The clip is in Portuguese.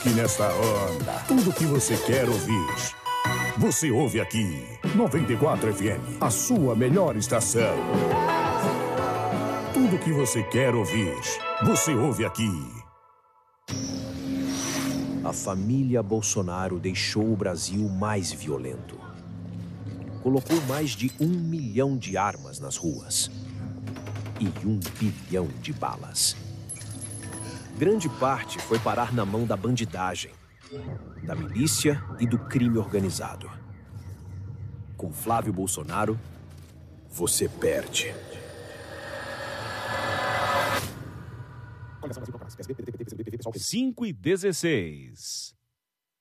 Embarque nesta onda. Tudo que você quer ouvir, você ouve aqui. 94 FM, a sua melhor estação. Tudo que você quer ouvir, você ouve aqui. A família Bolsonaro deixou o Brasil mais violento. Colocou mais de 1 milhão de armas nas ruas e 1 bilhão de balas. Grande parte foi parar na mão da bandidagem, da milícia e do crime organizado. Com Flávio Bolsonaro, você perde. 5:16.